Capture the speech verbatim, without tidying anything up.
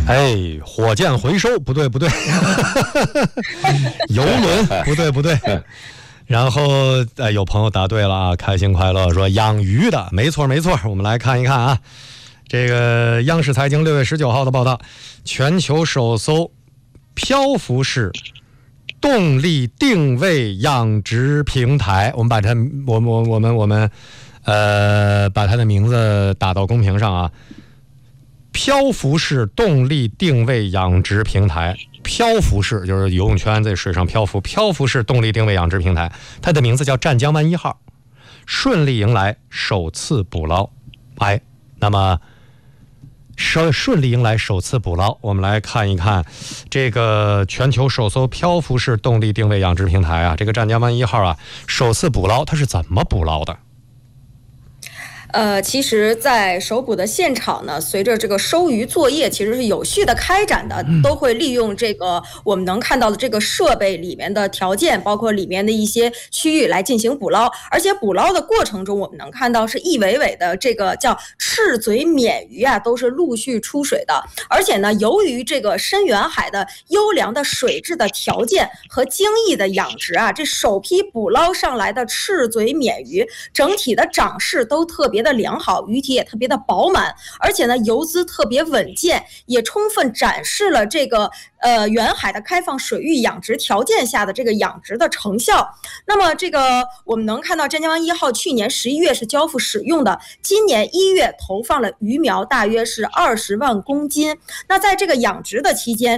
哎，火箭回收不对不对，游轮不对不对。然后呃，有朋友答对了啊，开心快乐说养鱼的，没错没错。我们来看一看啊，这个央视财经六月十九号的报道，全球首艘漂浮式动力定位养殖平台，我们把它我我我们我们呃把它的名字打到公屏上啊。漂浮式动力定位养殖平台，漂浮式就是游泳圈在水上漂浮，漂浮式动力定位养殖平台，它的名字叫湛江湾一号，顺利迎来首次捕捞。哎，那么顺顺利迎来首次捕捞，我们来看一看这个全球首艘漂浮式动力定位养殖平台啊，这个湛江湾一号啊，首次捕捞它是怎么捕捞的？ 呃，其实，在首捕的现场呢，随着这个收鱼作业其实是有序的开展的，都会利用这个我们能看到的这个设备里面的条件，包括里面的一些区域来进行捕捞。而且捕捞的过程中，我们能看到是一尾尾的这个叫赤嘴鲶鱼啊，都是陆续出水的。而且呢，由于这个深远海的优良的水质的条件和精益的养殖啊，这首批捕捞上来的赤嘴鲶鱼，整体的长势都特别的良好，鱼体也特别的饱满，而且呢游姿特别稳健，也充分展示了这个呃远海的开放水域养殖条件下的这个养殖的成效。那么这个我们能看到湛江湾一号去年十一月是交付使用的，今年一月投放了鱼苗大约是二十万公斤。那在这个养殖的期间，